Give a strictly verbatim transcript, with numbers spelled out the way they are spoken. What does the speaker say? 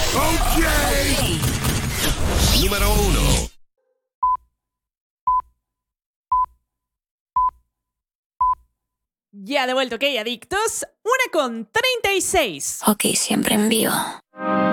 Ok. Número uno. Ya de vuelta, ok, adictos. Una con treinta y seis. Ok, siempre en vivo.